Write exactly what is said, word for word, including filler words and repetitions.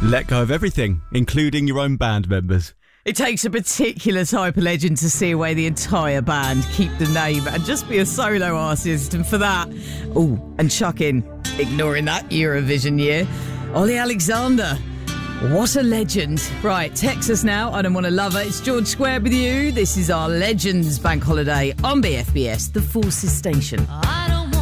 Let go of everything, including your own band members. It takes a particular type of legend to see away the entire band, keep the name, and just be a solo artist. And for that, oh, and chuck in, ignoring that Eurovision year, Ollie Alexander. What a legend. Right, text us now. I don't want to love it. It's George Squared with you. This is our Legends Bank Holiday on B F B S, the Forces Station. I